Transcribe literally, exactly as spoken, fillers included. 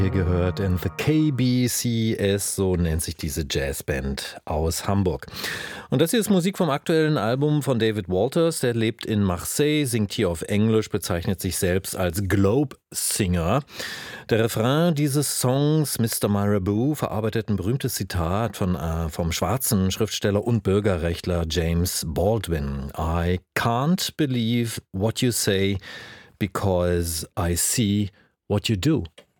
Hier gehört in The K B C S, so nennt sich diese Jazzband aus Hamburg. Und das hier ist Musik vom aktuellen Album von David Walters. Der lebt in Marseille, singt hier auf Englisch, bezeichnet sich selbst als Globe Singer. Der Refrain dieses Songs, Mister Marabout, verarbeitet ein berühmtes Zitat von, äh, vom schwarzen Schriftsteller und Bürgerrechtler James Baldwin. I can't believe what you say because I see what you do.